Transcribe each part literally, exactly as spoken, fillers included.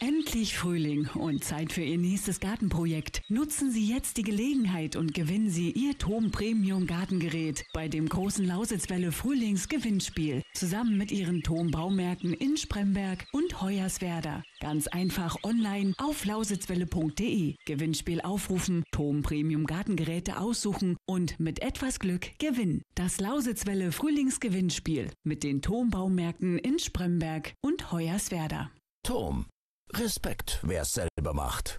Endlich Frühling und Zeit für Ihr nächstes Gartenprojekt. Nutzen Sie jetzt die Gelegenheit und gewinnen Sie Ihr Thom Premium Gartengerät bei dem großen Lausitzwelle Frühlingsgewinnspiel. Zusammen mit Ihren Thom Baumärkten in Spremberg und Hoyerswerda. Ganz einfach online auf lausitzwelle punkt de. Gewinnspiel aufrufen, Thom Premium Gartengeräte aussuchen und mit etwas Glück gewinnen. Das Lausitzwelle Frühlingsgewinnspiel mit den Thom Baumärkten in Spremberg und Hoyerswerda. Thom. Respekt, wer es selber macht.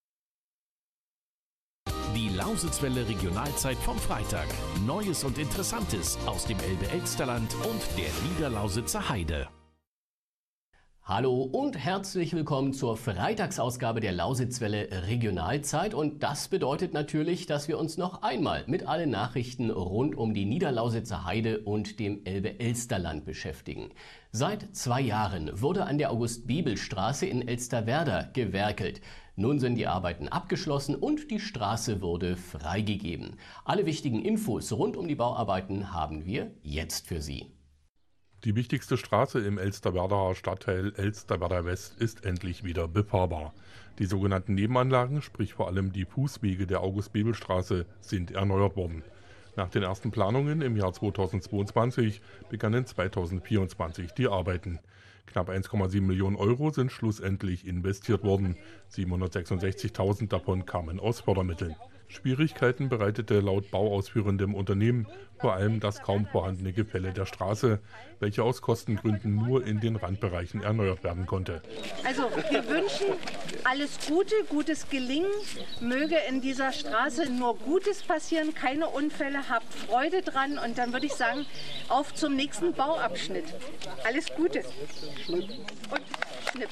Die Lausitzwelle Regionalzeit vom Freitag. Neues und Interessantes aus dem Elbe-Elsterland und der Niederlausitzer Heide. Hallo und herzlich willkommen zur Freitagsausgabe der Lausitzwelle Regionalzeit. Und das bedeutet natürlich, dass wir uns noch einmal mit allen Nachrichten rund um die Niederlausitzer Heide und dem Elbe-Elsterland beschäftigen. Seit zwei Jahren wurde an der August-Bebel-Straße in Elsterwerda gewerkelt. Nun sind die Arbeiten abgeschlossen und die Straße wurde freigegeben. Alle wichtigen Infos rund um die Bauarbeiten haben wir jetzt für Sie. Die wichtigste Straße im Elsterwerdaer Stadtteil Elsterwerda West ist endlich wieder befahrbar. Die sogenannten Nebenanlagen, sprich vor allem die Fußwege der August-Bebel-Straße, sind erneuert worden. Nach den ersten Planungen im Jahr zweitausendzweiundzwanzig begannen zweitausendvierundzwanzig die Arbeiten. Knapp eins Komma sieben Millionen Euro sind schlussendlich investiert worden. siebenhundertsechsundsechzigtausend davon kamen aus Fördermitteln. Schwierigkeiten bereitete laut bauausführendem Unternehmen vor allem das kaum vorhandene Gefälle der Straße, welche aus Kostengründen nur in den Randbereichen erneuert werden konnte. Also wir wünschen alles Gute, gutes Gelingen, möge in dieser Straße nur Gutes passieren, keine Unfälle, habt Freude dran und dann würde ich sagen, auf zum nächsten Bauabschnitt. Alles Gute. Und Schnipp.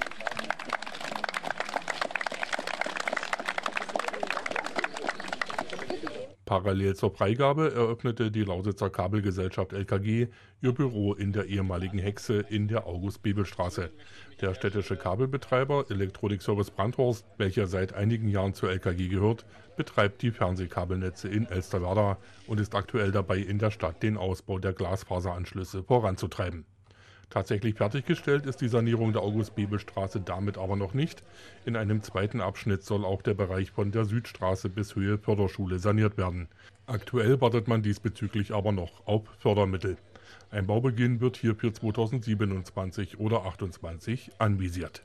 Parallel zur Freigabe eröffnete die Lausitzer Kabelgesellschaft L K G ihr Büro in der ehemaligen Hexe in der August-Bebel-Straße. Der städtische Kabelbetreiber Elektronik Service Brandhorst, welcher seit einigen Jahren zur L K G gehört, betreibt die Fernsehkabelnetze in Elsterwerda und ist aktuell dabei, in der Stadt den Ausbau der Glasfaseranschlüsse voranzutreiben. Tatsächlich fertiggestellt ist die Sanierung der August-Bebel-Straße damit aber noch nicht. In einem zweiten Abschnitt soll auch der Bereich von der Südstraße bis Höhe Förderschule saniert werden. Aktuell wartet man diesbezüglich aber noch auf Fördermittel. Ein Baubeginn wird hier für zweitausendsiebenundzwanzig oder achtundzwanzig anvisiert.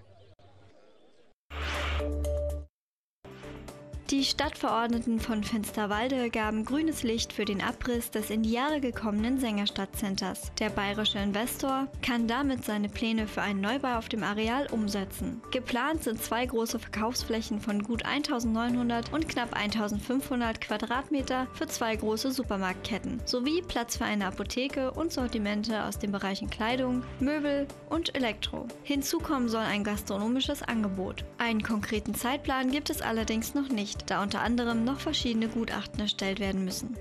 Die Stadtverordneten von Finsterwalde gaben grünes Licht für den Abriss des in die Jahre gekommenen Sängerstadtcenters. Der bayerische Investor kann damit seine Pläne für einen Neubau auf dem Areal umsetzen. Geplant sind zwei große Verkaufsflächen von gut eintausendneunhundert und knapp eintausendfünfhundert Quadratmeter für zwei große Supermarktketten, sowie Platz für eine Apotheke und Sortimente aus den Bereichen Kleidung, Möbel und Elektro. Hinzu kommen soll ein gastronomisches Angebot. Einen konkreten Zeitplan gibt es allerdings noch nicht, da unter anderem noch verschiedene Gutachten erstellt werden müssen.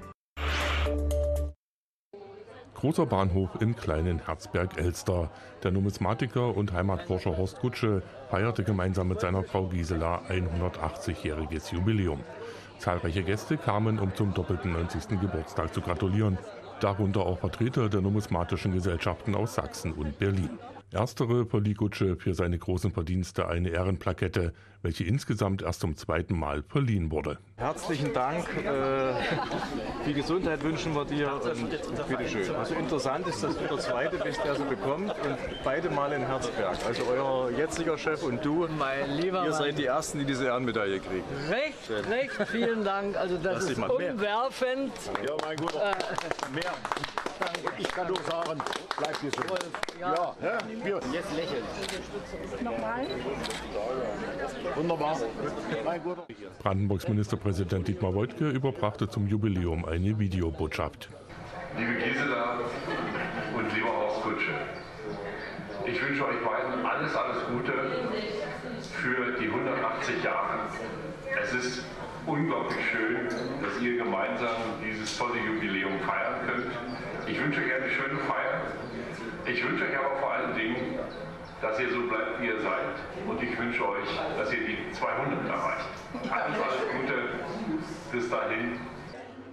Großer Bahnhof im kleinen Herzberg-Elster. Der Numismatiker und Heimatforscher Horst Gutsche feierte gemeinsam mit seiner Frau Gisela hundertachtzigjähriges Jubiläum. Zahlreiche Gäste kamen, um zum doppelten neunzigsten Geburtstag zu gratulieren. Darunter auch Vertreter der numismatischen Gesellschaften aus Sachsen und Berlin. Erstere verlieh Gutsche für seine großen Verdienste eine Ehrenplakette, welche insgesamt erst zum zweiten Mal verliehen wurde. Herzlichen Dank. Äh, viel Gesundheit wünschen wir dir und bitteschön. Also interessant ist, dass du der Zweite bist, der sie bekommt und beide Mal in Herzberg. Also euer jetziger Chef und du, mein lieber ihr seid Mann. die Ersten, die diese Ehrenmedaille kriegen. Recht, Schön. recht, vielen Dank. Also das Lass dich ist mal mehr. umwerfend. Ja, mein Guter. Äh, Mehr. danke. Ich kann nur sagen, bleib gesund. Ja. Ja, ja, wir. Jetzt lächeln. Nochmal. Wunderbar. Mein Guter. Brandenburgs Ministerpräsident Dietmar Woidke überbrachte zum Jubiläum eine Videobotschaft. Liebe Gisela und lieber Horst Gutsche, ich wünsche euch beiden alles, alles Gute für die hundertachtzig Jahre. Es ist unglaublich schön, dass ihr gemeinsam dieses tolle Jubiläum feiern könnt. Ich wünsche euch eine schöne Feier. Ich wünsche euch aber vor allen Dingen, dass ihr so bleibt, wie ihr seid. Und ich wünsche euch, dass ihr die zweihundert erreicht. Alles, alles Gute bis dahin.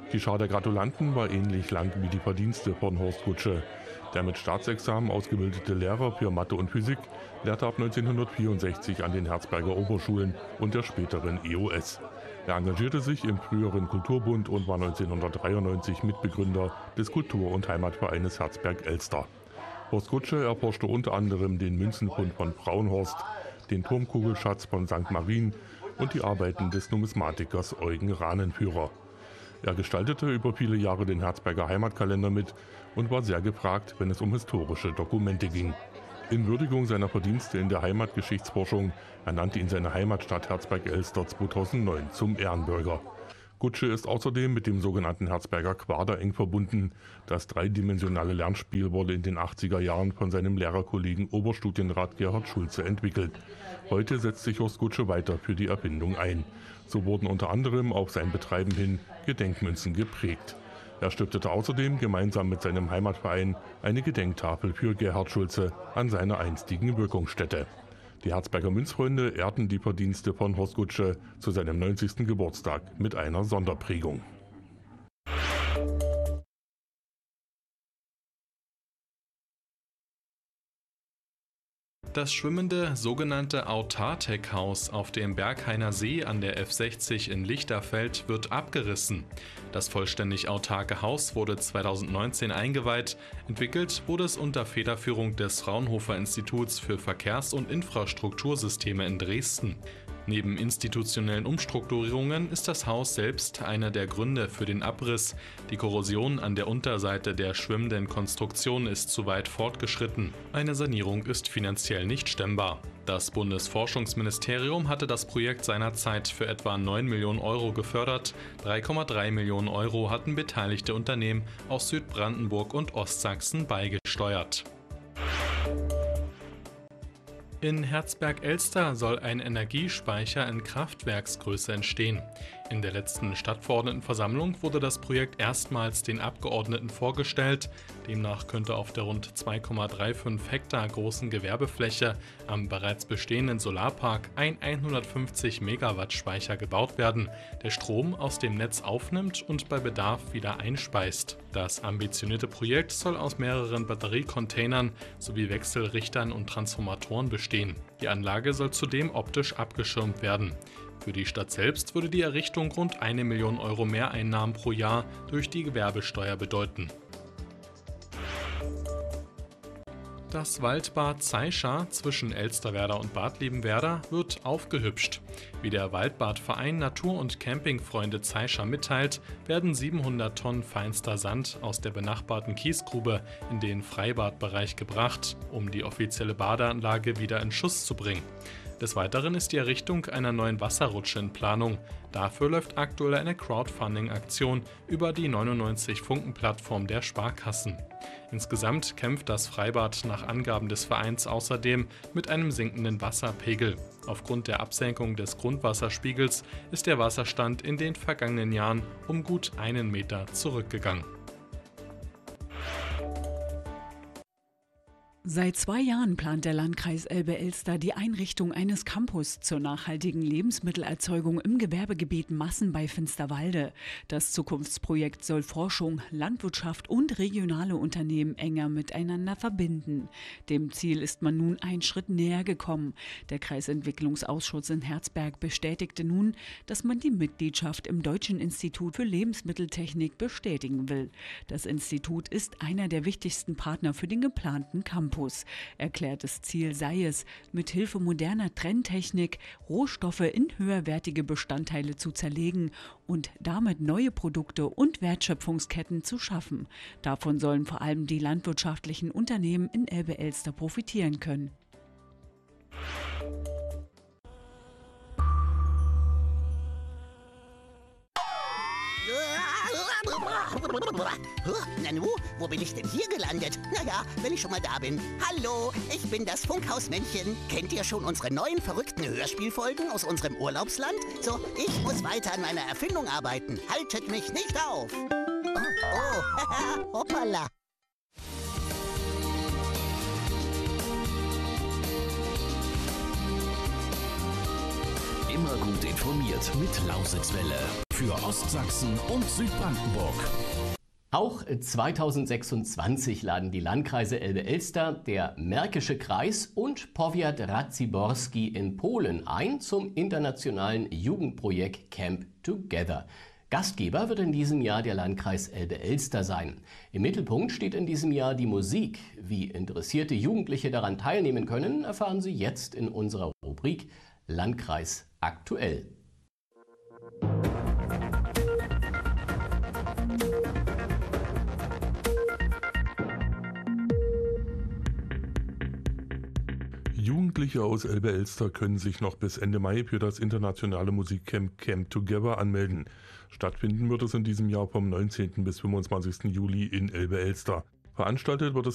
Die Schar der Gratulanten war ähnlich lang wie die Verdienste von Horst Gutsche. Der mit Staatsexamen ausgebildete Lehrer für Mathe und Physik lehrte ab neunzehnhundertvierundsechzig an den Herzberger Oberschulen und der späteren E O S. Er engagierte sich im früheren Kulturbund und war neunzehnhundertdreiundneunzig Mitbegründer des Kultur- und Heimatvereines Herzberg-Elster. Horst Gutsche erforschte unter anderem den Münzenfund von Frauenhorst, den Turmkugelschatz von Sankt Marien und die Arbeiten des Numismatikers Eugen Rahnenführer. Er gestaltete über viele Jahre den Herzberger Heimatkalender mit und war sehr gefragt, wenn es um historische Dokumente ging. In Würdigung seiner Verdienste in der Heimatgeschichtsforschung ernannte ihn seine Heimatstadt Herzberg-Elster zweitausendneun zum Ehrenbürger. Gutsche ist außerdem mit dem sogenannten Herzberger Quader eng verbunden. Das dreidimensionale Lernspiel wurde in den achtziger Jahren von seinem Lehrerkollegen Oberstudienrat Gerhard Schulze entwickelt. Heute setzt sich Horst Gutsche weiter für die Erfindung ein. So wurden unter anderem auf sein Betreiben hin Gedenkmünzen geprägt. Er stiftete außerdem gemeinsam mit seinem Heimatverein eine Gedenktafel für Gerhard Schulze an seiner einstigen Wirkungsstätte. Die Herzberger Münzfreunde ehrten die Verdienste von Horst Gutsche zu seinem neunzigsten Geburtstag mit einer Sonderprägung. Das schwimmende sogenannte Autartec-Haus auf dem Berghainer See an der F sechzig in Lichterfeld wird abgerissen. Das vollständig autarke Haus wurde zweitausendneunzehn eingeweiht. Entwickelt wurde es unter Federführung des Fraunhofer Instituts für Verkehrs- und Infrastruktursysteme in Dresden. Neben institutionellen Umstrukturierungen ist das Haus selbst einer der Gründe für den Abriss. Die Korrosion an der Unterseite der schwimmenden Konstruktion ist zu weit fortgeschritten. Eine Sanierung ist finanziell nicht stemmbar. Das Bundesforschungsministerium hatte das Projekt seinerzeit für etwa neun Millionen Euro gefördert. drei Komma drei Millionen Euro hatten beteiligte Unternehmen aus Südbrandenburg und Ostsachsen beigesteuert. In Herzberg-Elster soll ein Energiespeicher in Kraftwerksgröße entstehen. In der letzten Stadtverordnetenversammlung wurde das Projekt erstmals den Abgeordneten vorgestellt. Demnach könnte auf der rund zwei Komma fünfunddreißig Hektar großen Gewerbefläche am bereits bestehenden Solarpark ein hundertfünfzig Megawatt Speicher gebaut werden, der Strom aus dem Netz aufnimmt und bei Bedarf wieder einspeist. Das ambitionierte Projekt soll aus mehreren Batteriecontainern sowie Wechselrichtern und Transformatoren bestehen. Die Anlage soll zudem optisch abgeschirmt werden. Für die Stadt selbst würde die Errichtung rund eine Million Euro Mehreinnahmen pro Jahr durch die Gewerbesteuer bedeuten. Das Waldbad Zeischa zwischen Elsterwerda und Bad Liebenwerda wird aufgehübscht. Wie der Waldbadverein Natur- und Campingfreunde Zeischa mitteilt, werden siebenhundert Tonnen feinster Sand aus der benachbarten Kiesgrube in den Freibadbereich gebracht, um die offizielle Badeanlage wieder in Schuss zu bringen. Des Weiteren ist die Errichtung einer neuen Wasserrutsche in Planung. Dafür läuft aktuell eine Crowdfunding-Aktion über die neunundneunzig-Funken-Plattform der Sparkassen. Insgesamt kämpft das Freibad nach Angaben des Vereins außerdem mit einem sinkenden Wasserpegel. Aufgrund der Absenkung des Grundwasserspiegels ist der Wasserstand in den vergangenen Jahren um gut einen Meter zurückgegangen. Seit zwei Jahren plant der Landkreis Elbe-Elster die Einrichtung eines Campus zur nachhaltigen Lebensmittelerzeugung im Gewerbegebiet Massen bei Finsterwalde. Das Zukunftsprojekt soll Forschung, Landwirtschaft und regionale Unternehmen enger miteinander verbinden. Dem Ziel ist man nun einen Schritt näher gekommen. Der Kreisentwicklungsausschuss in Herzberg bestätigte nun, dass man die Mitgliedschaft im Deutschen Institut für Lebensmitteltechnik bestätigen will. Das Institut ist einer der wichtigsten Partner für den geplanten Campus. Erklärtes Ziel sei es, mit Hilfe moderner Trenntechnik Rohstoffe in höherwertige Bestandteile zu zerlegen und damit neue Produkte und Wertschöpfungsketten zu schaffen. Davon sollen vor allem die landwirtschaftlichen Unternehmen in Elbe-Elster profitieren können. Nanu, wo bin ich denn hier gelandet? Naja, wenn ich schon mal da bin. Hallo, ich bin das Funkhausmännchen. Kennt ihr schon unsere neuen verrückten Hörspielfolgen aus unserem Urlaubsland? So, ich muss weiter an meiner Erfindung arbeiten. Haltet mich nicht auf. Oh, oh, hoppala. Immer gut informiert mit Lausitzwelle. für Ostsachsen und Südbrandenburg. Auch zweitausendsechsundzwanzig laden die Landkreise Elbe-Elster, der Märkische Kreis und Powiat Raciborski in Polen ein zum internationalen Jugendprojekt Camp Together. Gastgeber wird in diesem Jahr der Landkreis Elbe-Elster sein. Im Mittelpunkt steht in diesem Jahr die Musik. Wie interessierte Jugendliche daran teilnehmen können, erfahren Sie jetzt in unserer Rubrik Landkreis aktuell. Jugendliche aus Elbe-Elster können sich noch bis Ende Mai für das internationale Musikcamp Camp Together anmelden. Stattfinden wird es in diesem Jahr vom neunzehnten bis fünfundzwanzigsten Juli in Elbe-Elster. Veranstaltet wird es